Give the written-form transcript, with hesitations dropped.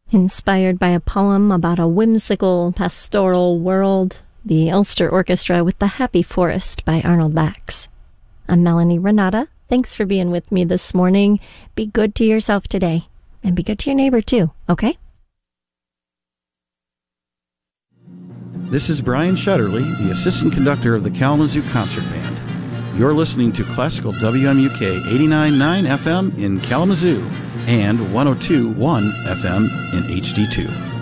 Inspired by a poem about a whimsical pastoral world, the Ulster Orchestra with The Happy Forest by Arnold Bax. I'm Melanie Renata. Thanks for being with me this morning. Be good to yourself today, and be good to your neighbor too, okay? This is Brian Shutterly, the assistant conductor of the Kalamazoo Concert Band. You're listening to Classical WMUK 89.9 FM in Kalamazoo and 102.1 FM in HD2.